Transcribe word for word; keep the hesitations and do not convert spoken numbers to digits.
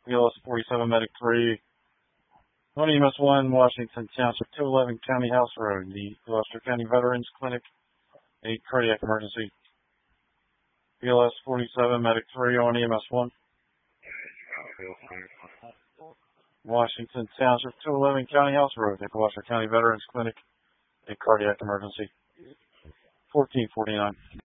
B L S forty-seven Medic three, one E M S one, Washington Township, two eleven County House Road, the Gloucester County Veterans Clinic, a cardiac emergency. B L S forty-seven Medic three, one E M S one, Washington Township, two eleven County House Road, the Gloucester County Veterans Clinic, a cardiac emergency. fourteen forty-nine.